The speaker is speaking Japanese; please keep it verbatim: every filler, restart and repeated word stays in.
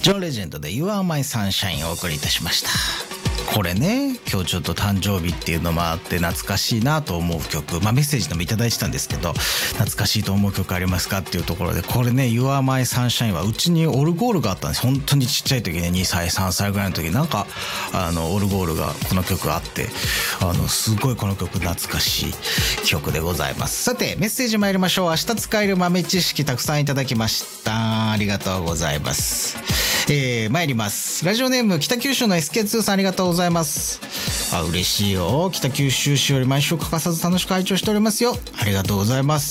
ジョン・レジェンドで You Are My Sunshine をお送りいたしました。これね、今日ちょっと誕生日っていうのもあって懐かしいなと思う曲、まあメッセージでもいただいてたんですけど、懐かしいと思う曲ありますかっていうところで、これね You Are My Sunshine はうちにオルゴールがあったんです。本当にちっちゃい時ね、にさいさんさいぐらいの時なんかあのオルゴールがこの曲あって、あのすごいこの曲懐かしい曲でございます。さてメッセージ参りましょう。明日使える豆知識たくさんいただきました。ありがとうございます。えー、参ります。ラジオネーム北九州の エスケーツー さん、ありがとうございます。あ、嬉しいよ。北九州市より毎週欠かさず楽しく拝聴しておりますよ。ありがとうございます。